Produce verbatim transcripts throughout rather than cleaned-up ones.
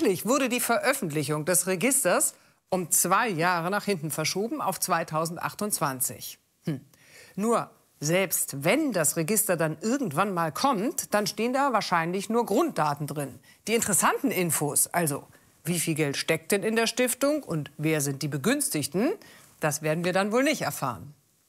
Tatsächlich wurde die Veröffentlichung des Registers um zwei Jahre nach hinten verschoben auf zweitausendachtundzwanzig. Hm. Nur selbst wenn das Register dann irgendwann mal kommt, dann stehen da wahrscheinlich nur Grunddaten drin. Die interessanten Infos, also wie viel Geld steckt denn in der Stiftung und wer sind die Begünstigten, das werden wir dann wohl nicht erfahren.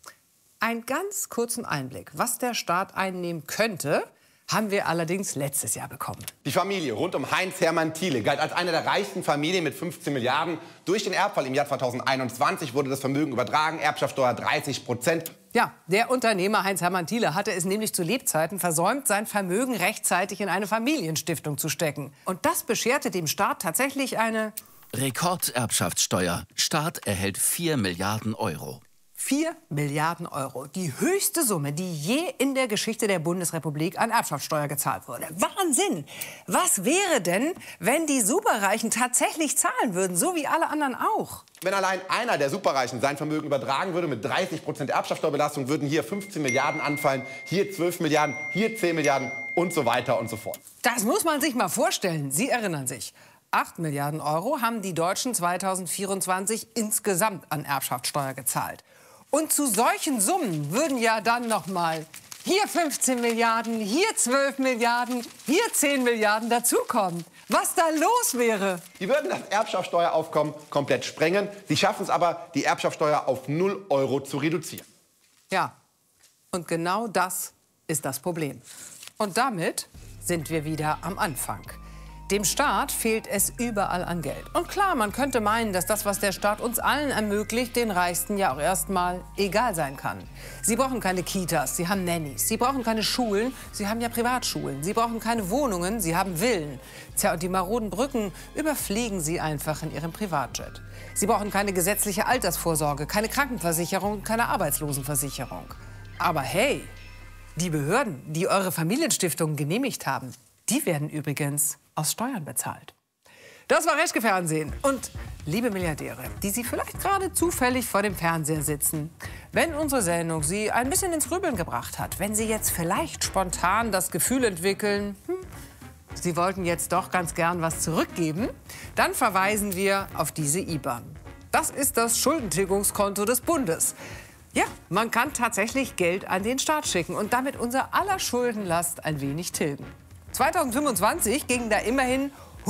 Einen ganz kurzen Einblick, was der Staat einnehmen könnte, haben wir allerdings letztes Jahr bekommen. Die Familie rund um Heinz-Hermann Thiele galt als eine der reichsten Familien mit fünfzehn Milliarden. Durch den Erbfall im Jahr zweitausendeinundzwanzig wurde das Vermögen übertragen, Erbschaftssteuer dreißig Prozent. Ja, der Unternehmer Heinz-Hermann Thiele hatte es nämlich zu Lebzeiten versäumt, sein Vermögen rechtzeitig in eine Familienstiftung zu stecken. Und das bescherte dem Staat tatsächlich eine Rekorderbschaftssteuer. Staat erhält vier Milliarden Euro. vier Milliarden Euro. Die höchste Summe, die je in der Geschichte der Bundesrepublik an Erbschaftssteuer gezahlt wurde. Wahnsinn! Was wäre denn, wenn die Superreichen tatsächlich zahlen würden, so wie alle anderen auch? Wenn allein einer der Superreichen sein Vermögen übertragen würde mit dreißig Prozent Erbschaftssteuerbelastung, würden hier fünfzehn Milliarden anfallen, hier zwölf Milliarden, hier zehn Milliarden und so weiter und so fort. Das muss man sich mal vorstellen. Sie erinnern sich. acht Milliarden Euro haben die Deutschen zweitausendvierundzwanzig insgesamt an Erbschaftssteuer gezahlt. Und zu solchen Summen würden ja dann noch mal hier fünfzehn Milliarden, hier zwölf Milliarden, hier zehn Milliarden dazukommen. Was da los wäre? Die würden das Erbschaftssteueraufkommen komplett sprengen. Sie schaffen es aber, die Erbschaftssteuer auf null Euro zu reduzieren. Ja, und genau das ist das Problem. Und damit sind wir wieder am Anfang. Dem Staat fehlt es überall an Geld. Und klar, man könnte meinen, dass das, was der Staat uns allen ermöglicht, den Reichsten ja auch erstmal egal sein kann. Sie brauchen keine Kitas, sie haben Nannies. Sie brauchen keine Schulen, sie haben ja Privatschulen. Sie brauchen keine Wohnungen, sie haben Villen. Tja, und die maroden Brücken überfliegen sie einfach in ihrem Privatjet. Sie brauchen keine gesetzliche Altersvorsorge, keine Krankenversicherung, keine Arbeitslosenversicherung. Aber hey, die Behörden, die eure Familienstiftungen genehmigt haben, die werden übrigens aus Steuern bezahlt. Das war Reschke Fernsehen. Und liebe Milliardäre, die Sie vielleicht gerade zufällig vor dem Fernseher sitzen, wenn unsere Sendung Sie ein bisschen ins Grübeln gebracht hat, wenn Sie jetzt vielleicht spontan das Gefühl entwickeln, hm, Sie wollten jetzt doch ganz gern was zurückgeben, dann verweisen wir auf diese I B A N. Das ist das Schuldentilgungskonto des Bundes. Ja, man kann tatsächlich Geld an den Staat schicken und damit unser aller Schuldenlast ein wenig tilgen. zweitausendfünfundzwanzig gingen da immerhin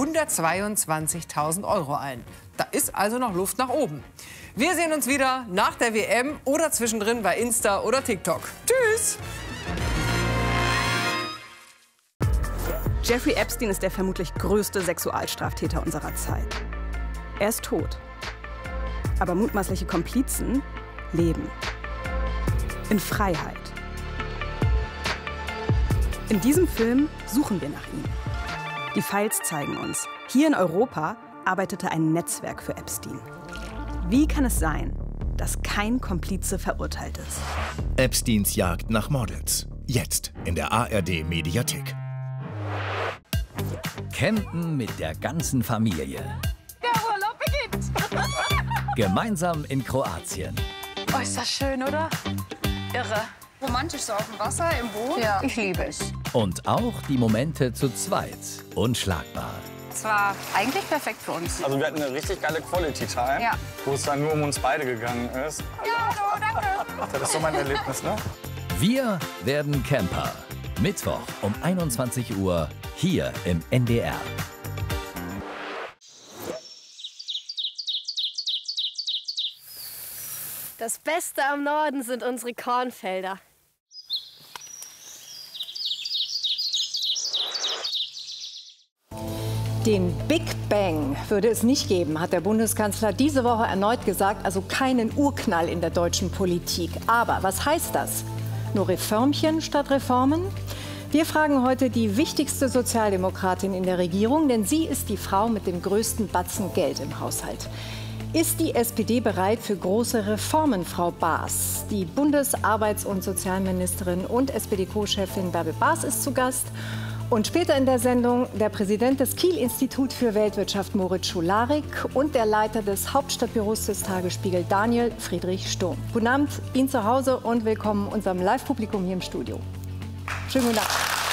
hundertzweiundzwanzigtausend Euro ein. Da ist also noch Luft nach oben. Wir sehen uns wieder nach der W M oder zwischendrin bei Insta oder TikTok. Tschüss! Jeffrey Epstein ist der vermutlich größte Sexualstraftäter unserer Zeit. Er ist tot. Aber mutmaßliche Komplizen leben. In Freiheit. In diesem Film suchen wir nach ihm. Die Files zeigen uns, hier in Europa arbeitete ein Netzwerk für Epstein. Wie kann es sein, dass kein Komplize verurteilt ist? Epsteins Jagd nach Models. Jetzt in der A R D-Mediathek. Campen mit der ganzen Familie. Der Urlaub beginnt! Gemeinsam in Kroatien. Oh, ist das schön, oder? Irre. Romantisch so auf dem Wasser, im Boot. Ja, ich liebe es. Und auch die Momente zu zweit. Unschlagbar. Es war eigentlich perfekt für uns. Also wir hatten eine richtig geile Quality Time, ja, wo es dann nur um uns beide gegangen ist. Ja, hallo, danke. Das ist so mein Erlebnis, ne? Wir werden Camper. Mittwoch um einundzwanzig Uhr hier im N D R. Das Beste am Norden sind unsere Kornfelder. Den Big Bang würde es nicht geben, hat der Bundeskanzler diese Woche erneut gesagt. Also keinen Urknall in der deutschen Politik. Aber was heißt das? Nur Reformchen statt Reformen? Wir fragen heute die wichtigste Sozialdemokratin in der Regierung, denn sie ist die Frau mit dem größten Batzen Geld im Haushalt. Ist die S P D bereit für große Reformen, Frau Baas? Die Bundesarbeits- und Sozialministerin und S P D-Co-Chefin Bärbel Baas ist zu Gast. Und später in der Sendung der Präsident des Kiel-Institut für Weltwirtschaft Moritz Schularik und der Leiter des Hauptstadtbüros des Tagesspiegel Daniel Friedrich Sturm. Guten Abend Ihnen zu Hause und willkommen unserem Live-Publikum hier im Studio. Schönen guten Abend.